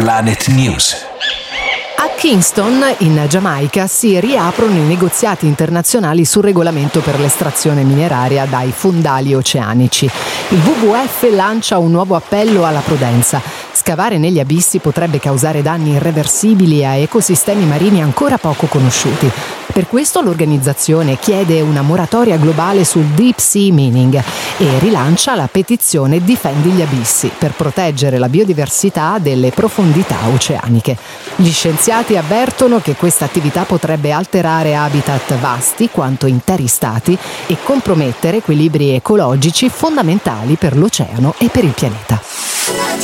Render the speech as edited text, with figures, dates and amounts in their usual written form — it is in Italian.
Planet News. A Kingston, in Giamaica, si riaprono i negoziati internazionali sul regolamento per l'estrazione mineraria dai fondali oceanici. Il WWF lancia un nuovo appello alla prudenza. Scavare negli abissi potrebbe causare danni irreversibili a ecosistemi marini ancora poco conosciuti. Per questo l'organizzazione chiede una moratoria globale sul deep sea mining e rilancia la petizione Difendi gli abissi per proteggere la biodiversità delle profondità oceaniche. Gli scienziati avvertono che questa attività potrebbe alterare habitat vasti quanto interi stati e compromettere equilibri ecologici fondamentali per l'oceano e per il pianeta.